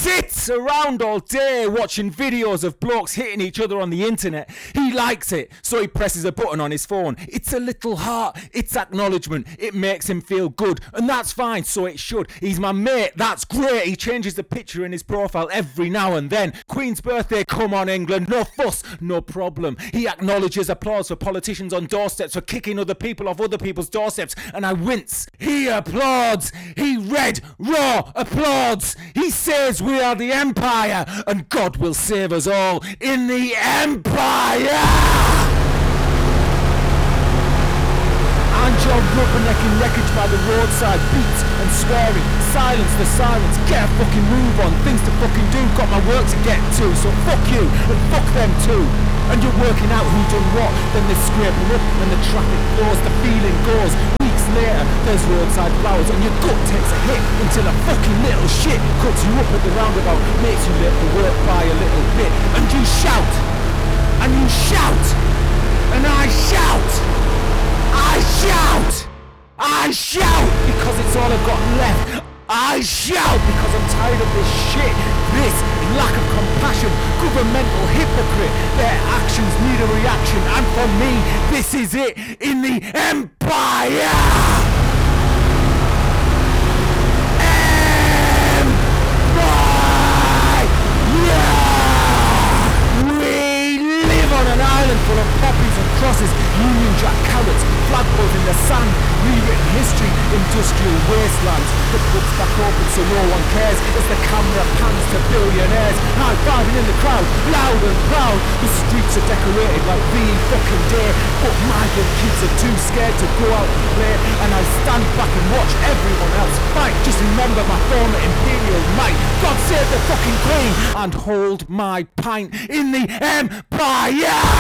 sits around all day watching videos of blokes hitting each other on the internet. He likes it, so he presses a button on his phone. It's a little heart, it's acknowledgement, it makes him feel good, and that's fine, so it should. He's my mate, that's great. He changes the picture in his profile every now and then. Queen's birthday, come on England, no fuss, no problem. He acknowledges applause for politicians on doorsteps for kicking other people off other people's doorsteps, and I wince. He applauds. He red, raw applauds. He says we are the empire, and God will save us all in the empire. And John rubbernecking wreckage by the roadside, beats and swearing, silence the sirens, get a fucking move on, things to fucking do, got my work to get to, so fuck you, and fuck them too. And you're working out who done what, then they scrape them up, and the traffic flows, the feeling goes. Weeks later, there's roadside flowers, and your gut takes a hit, until a fucking little shit cuts you up at the roundabout, makes you late for work by a little bit, and you shout, and you shout, and I shout. I shout! I shout because it's all I've got left. I shout because I'm tired of this shit. This lack of compassion, governmental hypocrite. Their actions need a reaction, and for me, this is it in the empire! An island full of poppies and crosses, Union Jack carrots, flagpoles in the sand, rewritten history, industrial wastelands. The pub's back open so no one cares as the camera pans to billionaires, high-fiving in the crowd, loud and proud. The streets are decorated like the fucking day, but migrant kids are too scared to go out and play, and I stand back and watch everyone else fight. Just remember my former imperial might. God save the fucking Queen, and hold my pint in the empire!